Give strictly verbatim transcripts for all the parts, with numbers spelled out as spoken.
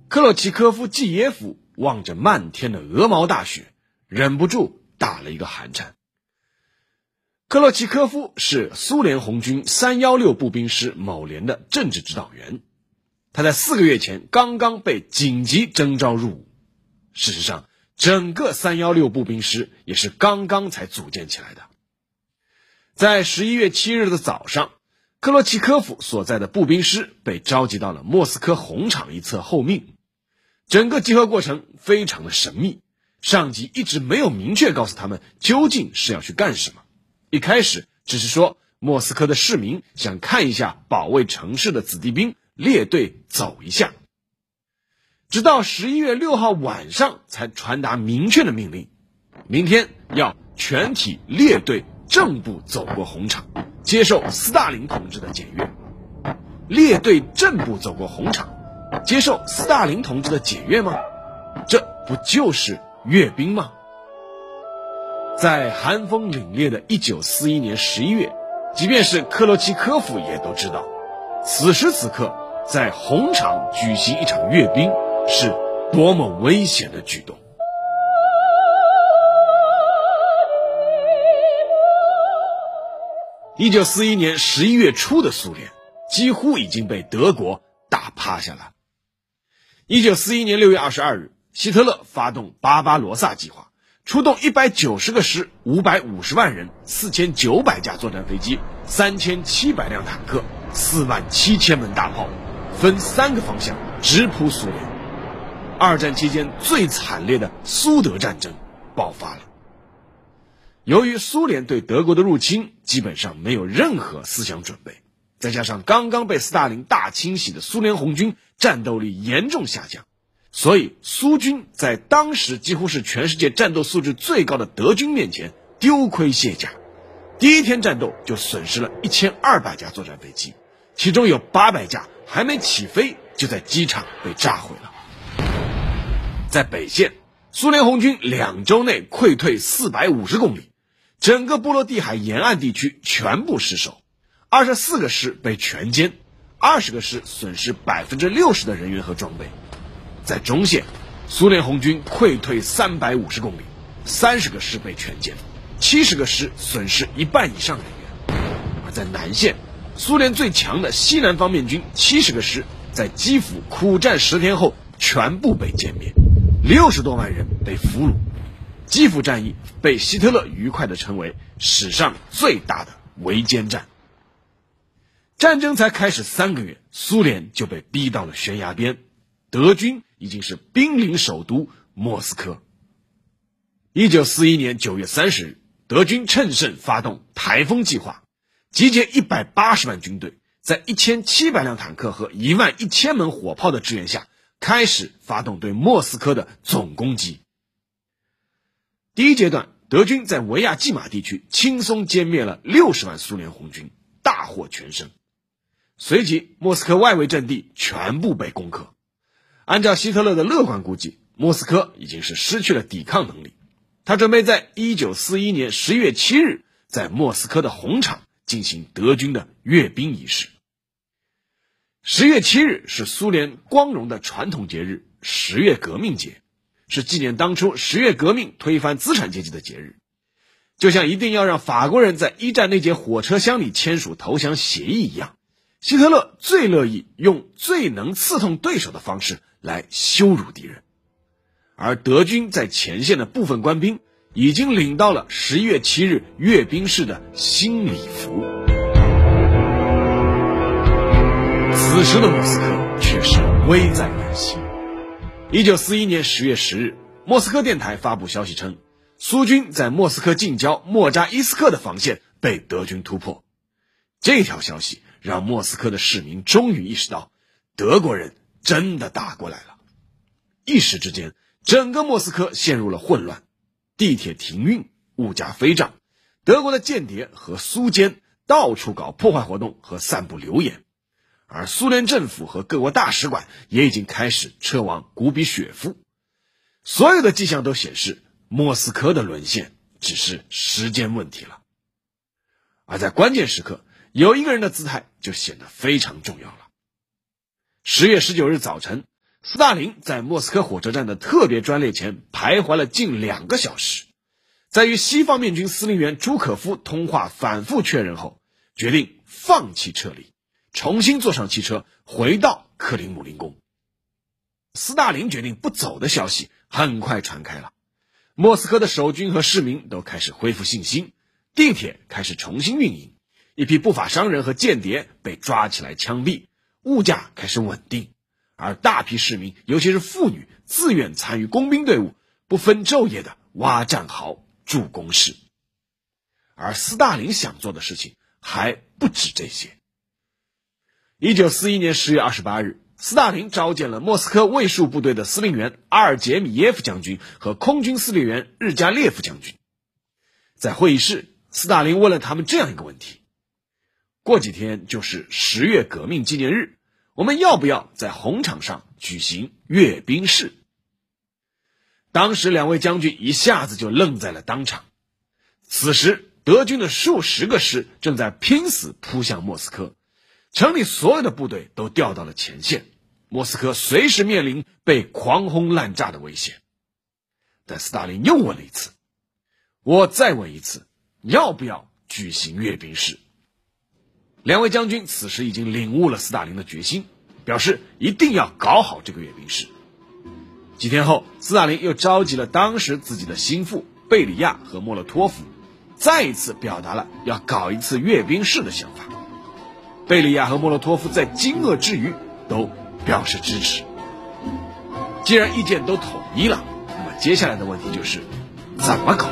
克洛奇科夫季耶夫望着漫天的鹅毛大雪，忍不住打了一个寒颤。克洛奇科夫是苏联红军三一六步兵师某连的政治指导员，他在四个月前刚刚被紧急征召入伍。事实上，整个三一六步兵师也是刚刚才组建起来的。在十一月七日的早上，克洛奇科夫所在的步兵师被召集到了莫斯科红场一侧候命。整个集合过程非常的神秘，上级一直没有明确告诉他们究竟是要去干什么。一开始只是说莫斯科的市民想看一下保卫城市的子弟兵列队走一下，直到十一月六号晚上才传达明确的命令，明天要全体列队正步走过红场，接受斯大林同志的检阅。列队正步走过红场，接受斯大林同志的检阅吗？这不就是阅兵吗？在寒风凛冽的一九四一年十一月，即便是克洛奇科夫也都知道，此时此刻在红场举行一场阅兵是多么危险的举动。一九四一年十一月初的苏联几乎已经被德国打趴下了。一九四一年六月二十二日，希特勒发动巴巴罗萨计划，出动一百九十个师、五百五十万人、四千九百架作战飞机、三千七百辆坦克、四万七千门大炮，分三个方向直扑苏联。二战期间最惨烈的苏德战争爆发了。由于苏联对德国的入侵基本上没有任何思想准备，再加上刚刚被斯大林大清洗的苏联红军战斗力严重下降，所以苏军在当时几乎是全世界战斗素质最高的德军面前丢盔卸甲。第一天战斗就损失了一千二百架作战飞机，其中有八百架还没起飞就在机场被炸毁了。在北线，苏联红军两周内溃退四百五十公里，整个波罗的海沿岸地区全部失守，二十四个师被全歼，二十个师损失百分之六十的人员和装备。在中线，苏联红军溃退三百五十公里，三十个师被全歼，七十个师损失一半以上人员。而在南线，苏联最强的西南方面军七十个师在基辅苦战十天后全部被歼灭，六十多万人被俘虏。基辅战役被希特勒愉快地称为史上最大的围歼战。战争才开始三个月，苏联就被逼到了悬崖边，德军已经是兵临首都莫斯科。一九四一年九月三十日，德军趁胜发动台风计划，集结一百八十万军队，在一千七百辆坦克和一万一千门火炮的支援下，开始发动对莫斯科的总攻击。第一阶段，德军在维亚季马地区轻松歼灭了六十万苏联红军，大获全胜。随即，莫斯科外围阵地全部被攻克。按照希特勒的乐观估计，莫斯科已经是失去了抵抗能力。他准备在一九四一年十月七日在莫斯科的红场进行德军的阅兵仪式。十月七日是苏联光荣的传统节日十月革命节，是纪念当初十月革命推翻资产阶级的节日。就像一定要让法国人在一战那节火车厢里签署投降协议一样，希特勒最乐意用最能刺痛对手的方式来羞辱敌人。而德军在前线的部分官兵已经领到了十一月七日阅兵式的新礼服。此时的莫斯科却是危在旦夕。一九四一年十月十日，莫斯科电台发布消息称，苏军在莫斯科近郊莫扎伊斯克的防线被德军突破。这条消息让莫斯科的市民终于意识到，德国人真的打过来了。一时之间，整个莫斯科陷入了混乱，地铁停运，物价飞涨，德国的间谍和苏奸到处搞破坏活动和散布流言。而苏联政府和各国大使馆也已经开始撤往古比雪夫。所有的迹象都显示，莫斯科的沦陷只是时间问题了。而在关键时刻，有一个人的姿态就显得非常重要了。十月十九日早晨， 斯大林在莫斯科火车站的特别专列前徘徊了近两个小时，在与西方面军司令员朱可夫通话反复确认后，决定放弃撤离，重新坐上汽车回到克林姆林宫。斯大林决定不走的消息很快传开了，莫斯科的守军和市民都开始恢复信心，地铁开始重新运营，一批不法商人和间谍被抓起来枪毙，物价开始稳定，而大批市民，尤其是妇女，自愿参与工兵队伍，不分昼夜的挖战壕、筑工事。而斯大林想做的事情还不止这些。一九四一年十月二十八日，斯大林召见了莫斯科卫戍部队的司令员阿尔杰米耶夫将军和空军司令员日加列夫将军。在会议室，斯大林问了他们这样一个问题：过几天就是十月革命纪念日，我们要不要在红场上举行阅兵式？当时两位将军一下子就愣在了当场。此时德军的数十个师正在拼死扑向莫斯科，城里所有的部队都调到了前线，莫斯科随时面临被狂轰滥炸的危险。但斯大林又问了一次：我再问一次，要不要举行阅兵式？两位将军此时已经领悟了斯大林的决心，表示一定要搞好这个阅兵式。几天后，斯大林又召集了当时自己的心腹贝里亚和莫洛托夫，再一次表达了要搞一次阅兵式的想法。贝里亚和莫洛托夫在惊愕之余都表示支持。既然意见都统一了，那么接下来的问题就是怎么搞？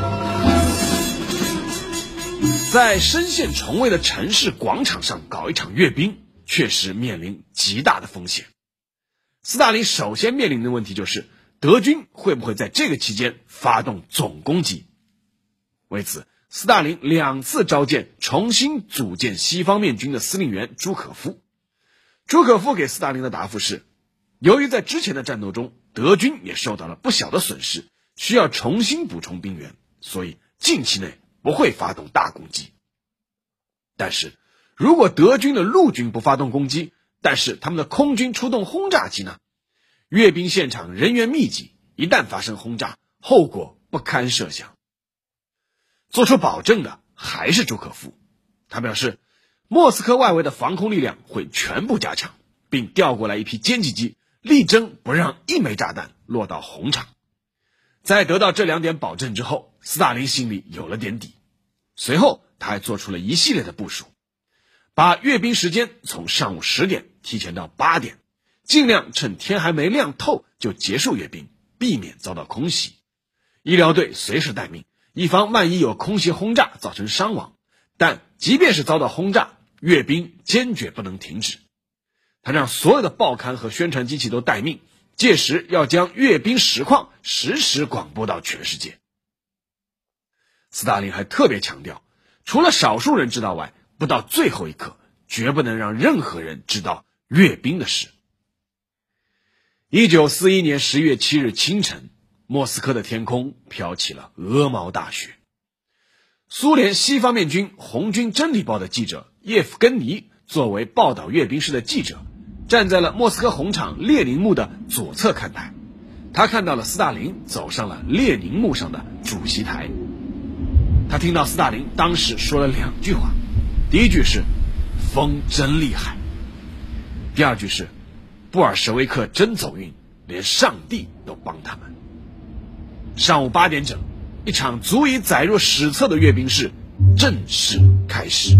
在深陷重围的城市广场上搞一场阅兵，确实面临极大的风险。斯大林首先面临的问题就是德军会不会在这个期间发动总攻击。为此，斯大林两次召见重新组建西方面军的司令员朱可夫。朱可夫给斯大林的答复是，由于在之前的战斗中德军也受到了不小的损失，需要重新补充兵员，所以近期内不会发动大攻击。但是如果德军的陆军不发动攻击，但是他们的空军出动轰炸机呢？阅兵现场人员密集，一旦发生轰炸，后果不堪设想。做出保证的还是朱可夫，他表示莫斯科外围的防空力量会全部加强，并调过来一批歼击机，力争不让一枚炸弹落到红场。在得到这两点保证之后，斯大林心里有了点底。随后他还做出了一系列的部署，把阅兵时间从上午十点提前到八点，尽量趁天还没亮透就结束阅兵，避免遭到空袭。医疗队随时待命，以防万一有空袭轰炸造成伤亡。但即便是遭到轰炸，阅兵坚决不能停止。他让所有的报刊和宣传机器都待命，届时要将阅兵实况实时广播到全世界。斯大林还特别强调，除了少数人知道外，不到最后一刻绝不能让任何人知道阅兵的事。一九四一年十月七日清晨，莫斯科的天空飘起了鹅毛大雪。苏联西方面军红军真理报的记者叶夫根尼作为报道阅兵式的记者，站在了莫斯科红场列宁墓的左侧看台。他看到了斯大林走上了列宁墓上的主席台。他听到斯大林当时说了两句话，第一句是风真厉害，第二句是布尔什维克真走运，连上帝都帮他们。上午八点整，一场足以载入史册的阅兵式正式开始。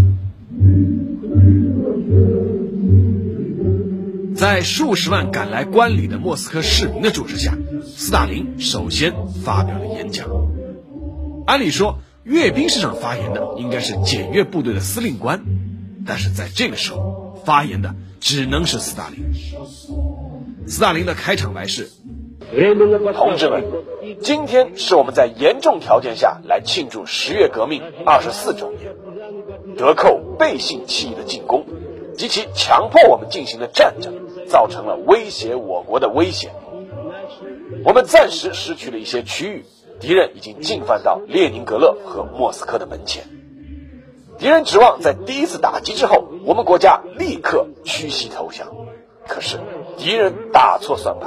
在数十万赶来观礼的莫斯科市民的注视下，斯大林首先发表了演讲。按理说阅兵式上发言的应该是检阅部队的司令官，但是在这个时候发言的只能是斯大林。斯大林的开场白是：同志们，今天是我们在严重条件下来庆祝十月革命二十四周年。德寇背信弃义的进攻及其强迫我们进行的战争，造成了威胁我国的危险。我们暂时失去了一些区域，敌人已经进犯到列宁格勒和莫斯科的门前。敌人指望在第一次打击之后，我们国家立刻屈膝投降。可是敌人大错算盘，